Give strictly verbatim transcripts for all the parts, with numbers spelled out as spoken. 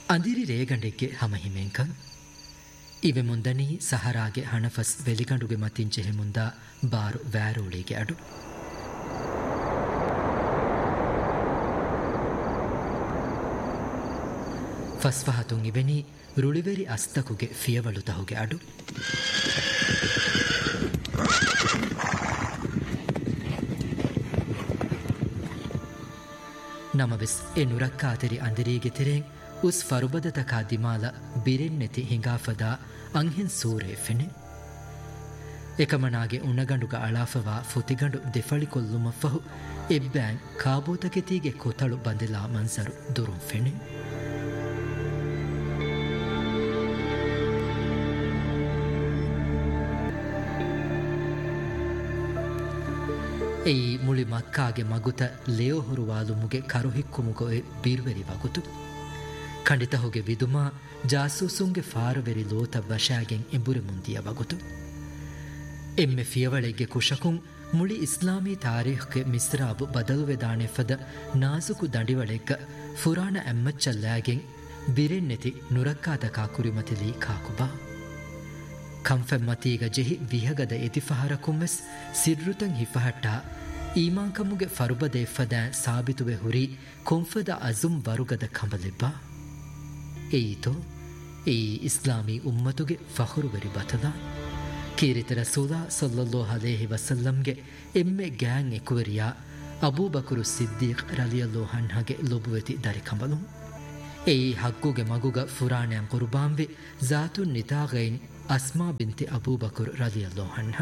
ಅಂದಿರಿ ರೇಗಂಡೆಗೆ ಹಮಹಿಮೆಂಕ ಇವೆ ಮುಂದನಿ ಸಹರಾಗೆ ಹಣಫಸ್ ವೆಲಿಗಂಡುಗೆ ಮತ್ತಿಂಚೆ ಮುಂದ ಬಾರು ವ್ಯಾರೋಳಿಗೆ ಅಡು ಫಸ್ಫಹತುಂ ಇವೆನಿ ರುಳಿವೆರಿ ಅಸ್ತಕುಗೆ ಫಿಯವಳು ತಹುಗೆ ಅಡು ನಮವೆಸ್ ಎ ನುರಕ್ಕಾತೆರಿ ಅಂದಿರಿಗೆ ತಿರೆಂ ಉಸ್ ಫರುಬದತಕಾ ದಿಮಾಲ ಬಿರೆನ್ನೆತಿ ಹಿಂಗಾಫದ ಅಂಹೆನ್ ಸೂರೆ ಫೆನೆ ಏಕಮನಾಗೆ ಉಣಗಂಡುಗ ಅಳಾಫವಾ ಫುತಿಗಂಡು ದೆಫಳಿ ಕೊಲ್ಲುಮಫಹು ಎಬ್ಬ್ಯಾಂ ಕಾಬೂತಕೆತಿಗೆ ಕೊತಳು ಬಂದಿಲಾ ಮನ್ಸರು ದುರುಂ ಫೆನೆ ಎಯಿ ಮುಳಿ ಮಕ್ಕಾಗೆ ಮಗುತ ಲೇಯೋ ಹುರುವಾಲುಮುಗೆ ಕರುಹಿಕ್ಕುಮುಗೊ ಬೀರ್ವೆರಿ ವಗುತು ಖಂಡಿತ ಹೋಗೆ ವಿದುಮಾ ಜಾಸೂಸುಂಗೆ ಫಾರುವೆರಿ ಲೋತ ವಶಾಗೆನ್ ಎಂಬುರೆ ಮುಂದಿಯ ವಗುತು ಎಮ್ಮೆ ಫಿಯವಳೆಗೆ ಕುಶಕುಂ ಮುಳಿ ಇಸ್ಲಾಮೀ ತಾರೀಖ್ಗೆ ಮಿಸ್ರಾಬು ಬದಲುವೆದಾಣೆ ಫದ ನಾಜುಕು ದಂಡಿವಳೆಗ್ಗ ಫುರಾಣ ಎಮ್ಮಚ್ಚಲ್ಲಾಗೆನ್ ಬಿರೆನ್ನೆತಿ ನುರಕ್ಕಾದ ಕಾಕುರಿಮತಿಲಿ ಕಾಕುಬಾ ಕಂಫೆಮ್ಮತೀಗ ಜೆಹಿ ವಿಹಗದ ಎತಿಫಹರಕುಮ್ಮೆಸ್ ಸಿರ್ರುತಂ ಹಿಫಹಟ್ಟ ಈಮಾಂಕಮುಗೆ ಫರುಬದೆ ಫದ ಸಾಬಿತುವೆ ಹುರಿ ಕೊಂಫದ ಅಜುಂ ವರುಗದ ಕಂಬಲಿಬ್ಬ ಏಯಿತೋ ಈ ಇಸ್ಲಾಮೀ ಉಮ್ಮತುಗೆ ಫಹುರುವರಿ ಬತದ ಕೀರಿತ ರಸೂಲ ಸಲ್ಲಲ್ಲಾಹು ಅಲೈಹಿ ವಸಲ್ಲಂಗೆ ಎಮ್ಮೆ ಗ್ಯಾಂಗ್ ಎಕುವರಿಯ ಅಬೂಬಕರು ಸಿದ್ದೀಕ್ ರಲಿಯಲ್ಲಾಹು ಅನ್ಹುಗೆ ಲೊಬುವೆತಿ ದರಿ ಕಂಬಲು ಏಯಿ ಹಗ್ಗುಗೆ ಮಗುಗ ಫುರಾಣೆಂ ಕುರ್ಬಾಂವೆ ಜಾತುನ್ ನಿತಾಗೈನ್ ಅಸ್ಮಾ ಬಿಂತಿ ಅಬೂಬಕರ್ ರಲಿಯಲ್ಲಾಹು ಅನ್ಹ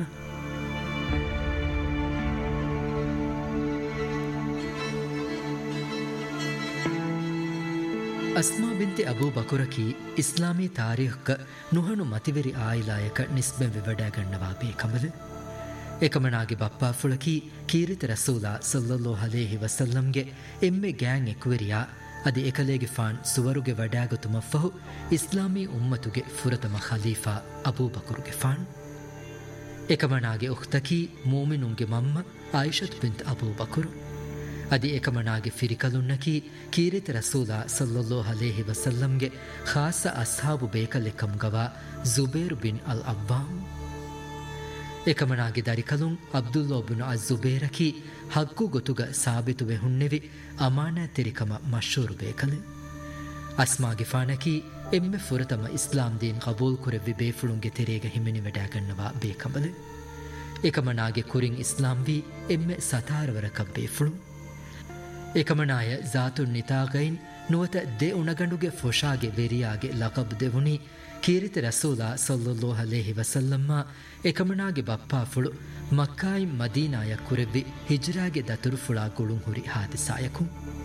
ಅಸ್ಮಾ ಬಿಂತಿ ಅಬೂಬಕರಕಿ ಇಸ್ಲಾಮೀ ತಾರೀಖ್ಕ ನುಹಣು ಮತಿವೆರಿ ಆಯಿಲಾಯಕ ನಿಸ್ಬೆ ವಿವಡಗಣ್ಣವಾ ಬೇಕಂಬಲೆ ಏಕಮನಾಗಿ ಬಪ್ಪಾ ಫುಳಕಿ ಕೀರಿತ ರಸೂಲ ಸಲ್ಲಲ್ಲಾಹು ಅಲೈಹಿ ವಸಲ್ಲಂಗೆ ಎಮ್ಮೆ ಗ್ಯಾಂಗ್ ಎಕುವೆರಿಯಾ ಅದಿ ಎಕಲೇಗೆ ಫಾನ್ ಸುವರುಗೆ ವಡ್ಯಾಗುತುಮಫಹು ಇಸ್ಲಾಮೀ ಉಮ್ಮತುಗೆ ಫುರತಮ ಖಲೀಫಾ ಅಬೂಬಕರುಗೆ ಫಾನ್ ಏಕಮನಾಗೆ ಉಖ್ತಕಿ ಮೂಮಿನುಂಗೆ ಮಮ್ಮ ಆಯಿಷತ್ ಬಿಂತ್ ಅಬೂಬಕರು ಅದಿ ಏಕಮನಾಗೆ ಫಿರಿಕಲುನ್ನಕಿ ಕೀರಿತ ರಸೂಲ ಸಲ್ಲಲ್ಲಾಹು ಅಲೈಹಿ ವಸಲ್ಲಂಗೆ ಖಾಸ ಅಸ್ಹಾಬು ಬೇಕಲೆಕ್ಕಂಗವ ಜುಬೇರ್ ಬಿನ್ ಅಲ್ ಅವ್ವಾಮ್ ಏಕಮನಾಗೆ ದರಿಕಲುಂ ಅಬ್ದುಲ್ಲಾ ಬಿನ್ ಅಜುಬೇರಕಿ ಹಗ್ಗು ಗೊತುಗ ಸಾಬಿತುವೆ ಹುಣ್ಣೆವಿ ಅಮಾನ ತೆರಿಕಮ ಮಶೂರು ಬೇಕಲೆ ಅಸ್ಮಾಗೆ ಫಾನಕಿ ಎಮ್ಮೆ ಫುರತಮ ಇಸ್ಲಾಂ ದೀನ್ ಕಬೂಲ್ ಕುರೆವಿ ಬೇಫುಳುಂಗೆ ತೆರೆಗೆ ಹಿಮೆನಿ ವೆಡಾಗಣ್ಣವಾ ಬೇಕಂಬಲೆ ಏಕಮನಾಗೆ ಕುರಿಂ ಇಸ್ಲಾಂ ವಿ ಎಮ್ಮೆ ಸತಾರವರ ಕಬ್ಬೇಫುಳು ಏಕಮನಾಯ ಜಾತುನ್ ನಿತಾಗೈನ್ ನುವತ ದೆ ಉಣಗಂಡುಗೆ ಫೊಶಾಗೆ ವೆರಿಯಾಗೆ ಲಕಬ್ ದೆವುನಿ ಕೀರಿತ ರಸೂಲ ಸಲ್ಲಲ್ಲಾಹು ಅಲೈಹಿ ವಸಲ್ಲಮ್ಮ ಏಕಮನಾಗೆ ಬಪ್ಪಾ ಫುಳು ಮಕ್ಕಾಯಿ ಮದೀನಾಯ ಕುರೆವ್ವಿ ಹಿಜ್ರಾಗೆ ದತುರು ಫುಳಾ ಗುಳುಂ ಹುರಿ ಹಾದಿಸಾಯಕು